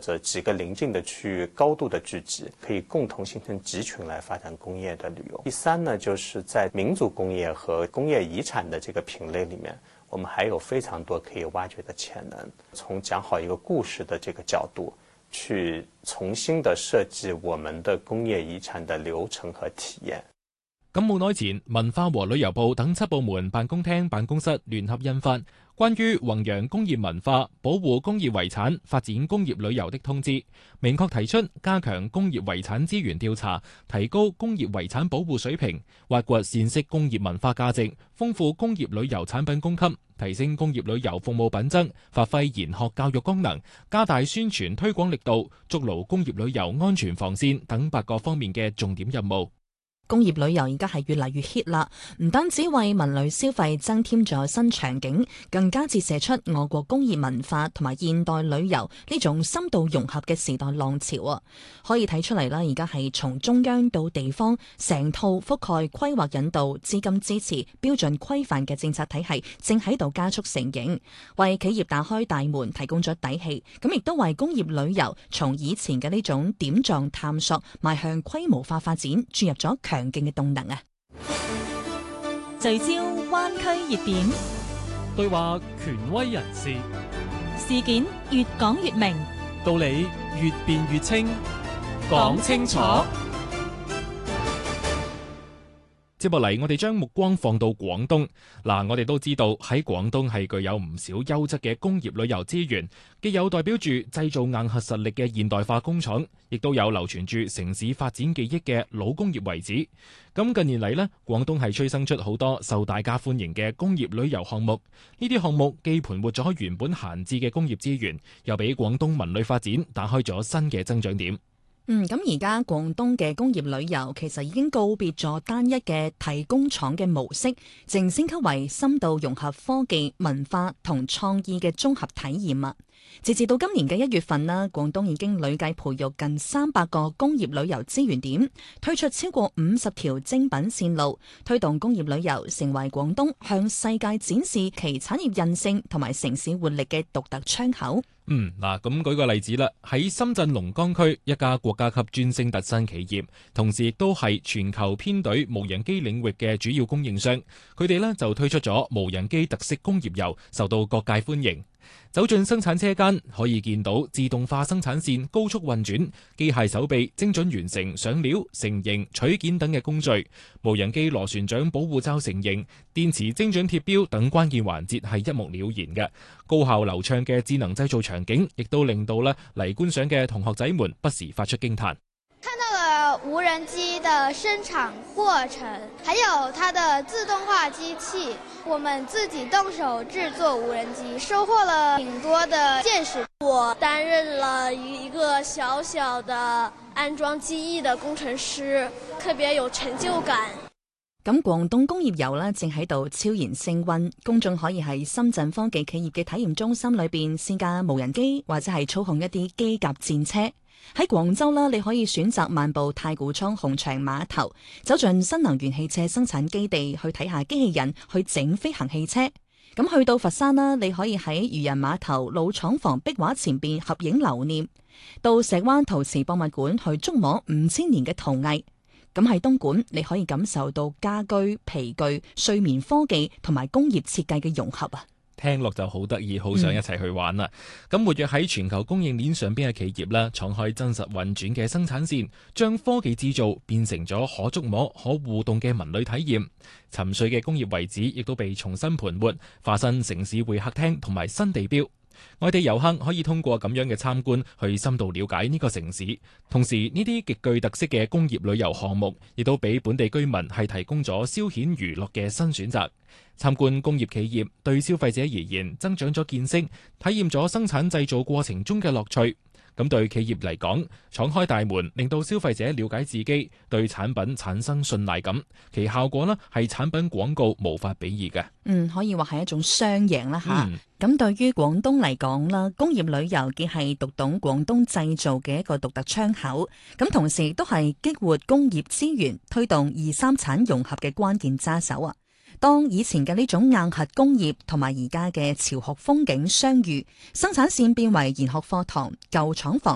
者几个邻近的区域高度的聚集，可以共同形成集群来发展工业的旅游。第三呢，就是在民族工业和工业遗产的这个品类里面，我们还有非常多可以挖掘的潜能。从讲好一个故事的这个角度，去重新的設計我們的工業遺產的流程和體驗。 咁冇耐前，文化和旅遊部等7部門辦公廳辦公室聯合印發關於弘揚工業文化、保護工業遺產、發展工業旅遊的通知，明確提出加強工業遺產資源調查，提高工業遺產保護水平，挖掘善式工業文化價值，豐富工業旅遊產品供給，提升工業旅遊服務品質，發揮研學教育功能，加大宣傳推廣力度，築牢工業旅遊安全防線等8個方面嘅重點任務。 工業旅遊而家係越嚟越 hit 啦，唔單止為文旅消費增添咗新場景，更加折射出我國工業文化同埋現代旅遊呢種深度融合嘅時代浪潮啊！可以睇出嚟啦，而家係從中央到地方，成套覆蓋規劃引導、資金支持、標準規範嘅政策體系正喺度加速成型，為企業打開大門，提供咗底氣，咁亦都為工業旅遊從以前嘅呢種點狀探索，邁向規模化發展，注入咗強勁嘅動能啊！ 聚焦灣區熱點， 對話權威人士， 事件越講越明， 道理越辯越清，講清楚。 接落嚟，我哋將目光放到廣東。嗱，我哋都知道喺廣東係具有唔少優質嘅工業旅遊資源，既有代表住製造硬核實力嘅現代化工廠，亦都有流傳住城市發展記憶嘅老工業遺址。咁近年嚟呢，廣東係催生出好多受大家歡迎嘅工業旅遊項目。呢啲項目既盤活咗原本閒置嘅工業資源，又俾廣東文旅發展打開咗新嘅增長點。 咁而家廣東嘅工業旅遊其實已經告別咗單一嘅提工廠嘅模式，正升級為深度融合科技、文化同創意嘅綜合體驗啊！截至到今年嘅1月份啦，廣東已經累計培育近300個工業旅遊資源點，推出超過50條精品線路，推動工業旅遊成為廣東向世界展示其產業韌性同埋城市活力嘅獨特窗口。 嗱，咁舉個例子啦，喺深圳龍崗區一家國家級專升特新企業，同時亦都係全球編隊無人機領域嘅主要供應商，佢哋呢就推出咗無人機特色工業遊，受到各界歡迎。走進生產車間，可以見到自動化生產線高速運轉，機械手臂精準完成上料、成形、取件等嘅工序，無人機螺旋槳保護罩成形，電池精準貼標等關鍵環節係一目了然嘅。高效流暢嘅智能製造場景，亦都令到嚟觀賞嘅同學仔們不時發出驚嘆。 看到了無人機的生產過程，還有它的自動化機器，我們自己動手製作無人機，收穫了挺多的見識。 我擔任了一個小小的安裝機翼的工程師，特別有成就感。 咁廣東工業遊呢，正喺度悄然升溫，公眾可以喺深圳科技企業嘅體驗中心裏邊試駕無人機，或者係操控一啲機甲戰車。喺廣州啦，你可以選擇漫步太古倉紅場碼頭，走進新能源汽車生產基地去睇下機器人去整飛行汽車。咁去到佛山啦，你可以喺漁人碼頭老廠房壁畫前邊合影留念，到石灣陶瓷博物館去觸摸5000年嘅陶藝。咁喺東莞，你可以感受到家居、皮具、睡眠科技同埋工業設計嘅融合啊！ 聽落就好得意，好想一齊去玩啦！咁活躍喺全球供應鏈上邊嘅企業啦，敞開真實運轉嘅生產線，將科技製造變成咗可觸摸、可互動嘅文旅體驗。沉睡嘅工業遺址亦都被重新盤活，化身城市會客廳同埋新地標。外地遊客可以通過咁樣嘅參觀去深度了解呢個城市，同時呢啲極具特色嘅工業旅遊項目亦都俾本地居民係提供咗消遣娛樂嘅新選擇。參觀工業企業對消費者而言增長咗見識，體驗咗生產製造過程中嘅樂趣。咁對企業嚟講，敞開大門令到消費者了解自己，對產品產生信賴感，其效果呢係產品廣告無法比擬嘅。 可以話係一種雙贏啦吓。咁對於廣東嚟講啦，工業旅遊既係讀懂廣東製造嘅一個獨特窗口，咁同時亦都係激活工業資源、推動2、3產融合嘅關鍵揸手啊！當以前嘅呢種硬核工業同埋而家嘅潮學風景相遇，生產線變為研學課堂，舊廠房